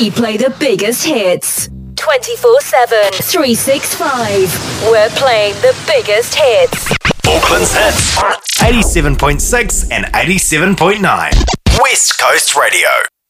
We play the biggest hits 24/7, 365. We're playing the biggest hits. Auckland's hits on 87.6 and 87.9. West Coast Radio.